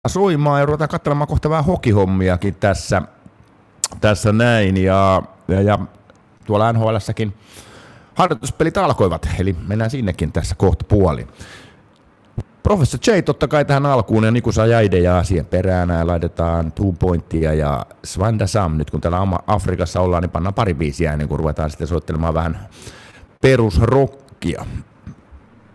soimaan ja ruvetaan katselemaan kohta vähän hokihommiakin tässä näin ja tuolla NHL:ssäkin harjoituspelit alkoivat, eli mennään sinnekin tässä kohta puoliin. Professor J totta kai tähän alkuun ja Niku Sajaide ja siihen perään ja laitetaan Two Pointtia ja Svanda Sam. Nyt kun täällä Afrikassa ollaan, niin pannaan pari biisiä ennen kuin ruvetaan sitten soittelemaan vähän perusrockia.